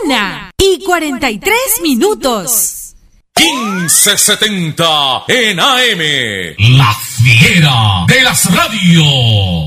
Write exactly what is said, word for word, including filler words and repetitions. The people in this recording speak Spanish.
Una y cuarenta y tres minutos. quince setenta en A M. La fiera de las radios.